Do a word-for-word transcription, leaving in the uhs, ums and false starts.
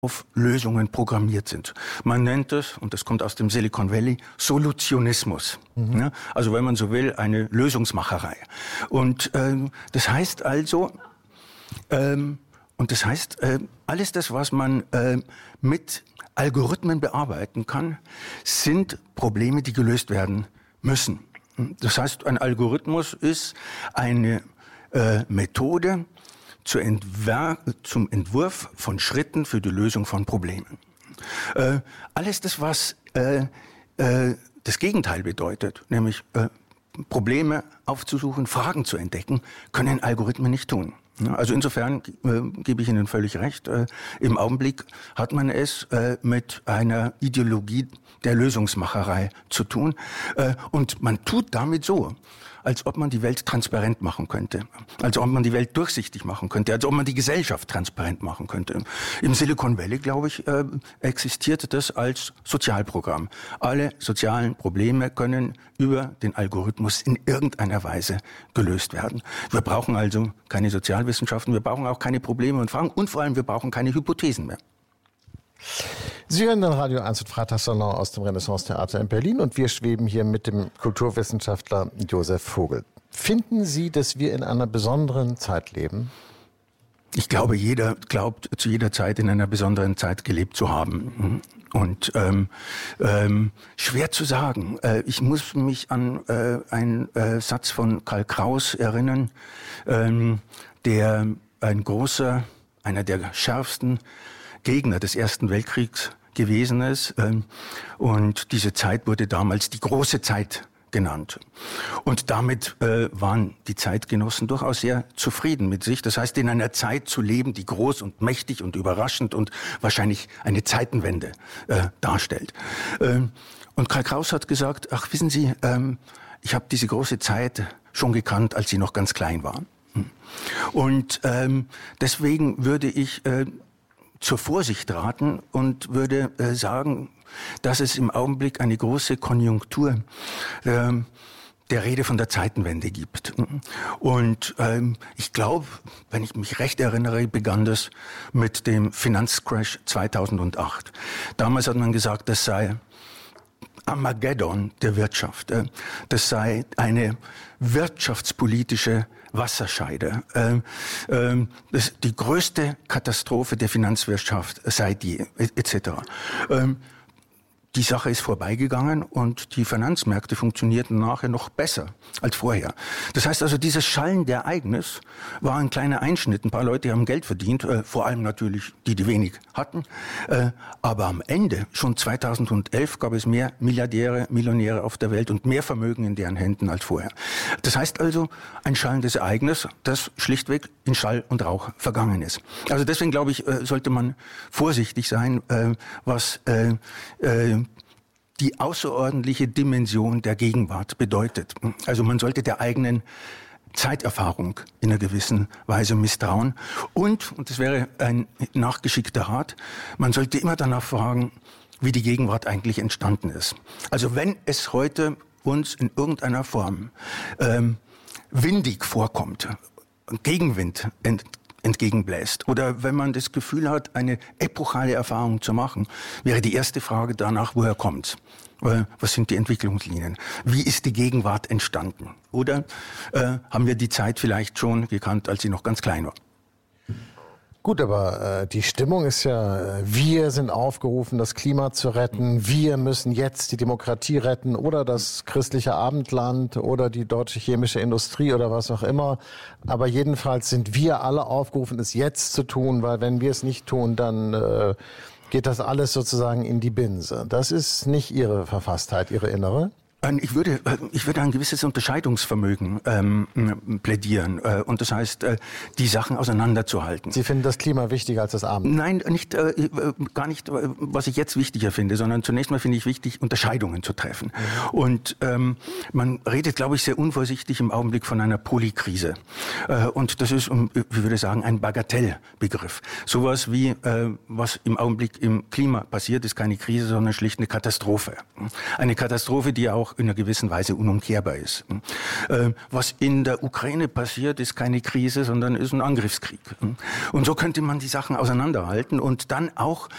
auf Lösungen programmiert sind. Man nennt es, und das kommt aus dem Silicon Valley, Solutionismus. Mhm. Ja, also wenn man so will, eine Lösungsmacherei. Und ähm, das heißt also, ähm, und das heißt, äh, alles das, was man äh, mit Algorithmen bearbeiten kann, sind Probleme, die gelöst werden müssen. Das heißt, ein Algorithmus ist eine äh, Methode, Zur Entwer- zum Entwurf von Schritten für die Lösung von Problemen. Äh, alles das, was äh, äh, das Gegenteil bedeutet, nämlich äh, Probleme aufzusuchen, Fragen zu entdecken, können Algorithmen nicht tun. Also insofern äh, gebe ich Ihnen völlig recht. Äh, Im Augenblick hat man es äh, mit einer Ideologie der Lösungsmacherei zu tun. Äh, und man tut damit so, als ob man die Welt transparent machen könnte, als ob man die Welt durchsichtig machen könnte, als ob man die Gesellschaft transparent machen könnte. Im Silicon Valley, glaube ich, äh, existiert das als Sozialprogramm. Alle sozialen Probleme können über den Algorithmus in irgendeiner Weise gelöst werden. Wir brauchen also keine Sozialwissenschaften, wir brauchen auch keine Probleme und Fragen und vor allem wir brauchen keine Hypothesen mehr. Sie hören den Radio eins und Freitagssalon aus dem Renaissance-Theater in Berlin und wir schweben hier mit dem Kulturwissenschaftler Josef Vogel. Finden Sie, dass wir in einer besonderen Zeit leben? Ich glaube, jeder glaubt, zu jeder Zeit in einer besonderen Zeit gelebt zu haben. Und ähm, ähm, schwer zu sagen. Äh, ich muss mich an äh, einen äh, Satz von Karl Kraus erinnern, ähm, der ein großer, einer der schärfsten Gegner des Ersten Weltkriegs gewesen ist. Und diese Zeit wurde damals die große Zeit genannt. Und damit äh, waren die Zeitgenossen durchaus sehr zufrieden mit sich. Das heißt, in einer Zeit zu leben, die groß und mächtig und überraschend und wahrscheinlich eine Zeitenwende äh, darstellt. Ähm, und Karl Kraus hat gesagt, ach, wissen Sie, ähm, ich habe diese große Zeit schon gekannt, als Sie noch ganz klein waren. Und ähm, deswegen würde ich äh, zur Vorsicht raten und würde äh, sagen, dass es im Augenblick eine große Konjunktur äh, der Rede von der Zeitenwende gibt. Und ähm, ich glaube, wenn ich mich recht erinnere, begann das mit dem Finanzcrash zweitausendacht. Damals hat man gesagt, das sei Armageddon der Wirtschaft. Das sei eine wirtschaftspolitische Wasserscheide. Ähm, ähm, das, die größte Katastrophe der Finanzwirtschaft sei die, et cetera. Ähm, Die Sache ist vorbeigegangen und die Finanzmärkte funktionierten nachher noch besser als vorher. Das heißt also, dieses schallende Ereignis war ein kleiner Einschnitt. Ein paar Leute haben Geld verdient, äh, vor allem natürlich die, die wenig hatten. Äh, aber am Ende, schon zweitausendelf, gab es mehr Milliardäre, Millionäre auf der Welt und mehr Vermögen in deren Händen als vorher. Das heißt also, ein schallendes Ereignis, das schlichtweg in Schall und Rauch vergangen ist. Also deswegen glaube ich, äh, sollte man vorsichtig sein, äh, was äh, äh, die außerordentliche Dimension der Gegenwart bedeutet. Also man sollte der eigenen Zeiterfahrung in einer gewissen Weise misstrauen. Und, und das wäre ein nachgeschickter Rat, man sollte immer danach fragen, wie die Gegenwart eigentlich entstanden ist. Also wenn es heute uns in irgendeiner Form ähm, windig vorkommt, Gegenwind ent entgegenbläst. Oder wenn man das Gefühl hat, eine epochale Erfahrung zu machen, wäre die erste Frage danach, woher kommt's? Was sind die Entwicklungslinien? Wie ist die Gegenwart entstanden? Oder äh, haben wir die Zeit vielleicht schon gekannt, als sie noch ganz klein war? Gut, aber äh, die Stimmung ist ja, äh, wir sind aufgerufen, das Klima zu retten, wir müssen jetzt die Demokratie retten oder das christliche Abendland oder die deutsche chemische Industrie oder was auch immer. Aber jedenfalls sind wir alle aufgerufen, es jetzt zu tun, weil wenn wir es nicht tun, dann äh, geht das alles sozusagen in die Binse. Das ist nicht Ihre Verfasstheit, Ihre innere? Ich würde, ich würde ein gewisses Unterscheidungsvermögen ähm, plädieren. Äh, und das heißt, äh, die Sachen auseinanderzuhalten. Sie finden das Klima wichtiger als das Abendland? Nein, nicht, äh, gar nicht, was ich jetzt wichtiger finde, sondern zunächst mal finde ich wichtig, Unterscheidungen zu treffen. Mhm. Und ähm, man redet, glaube ich, sehr unvorsichtig im Augenblick von einer Polykrise. Äh, und das ist, ich würde sagen, ein Bagatellbegriff. Sowas wie, äh, was im Augenblick im Klima passiert, ist keine Krise, sondern schlicht eine Katastrophe. Eine Katastrophe, die auch in einer gewissen Weise unumkehrbar ist. Was in der Ukraine passiert, ist keine Krise, sondern ist ein Angriffskrieg. Und so könnte man die Sachen auseinanderhalten und dann auch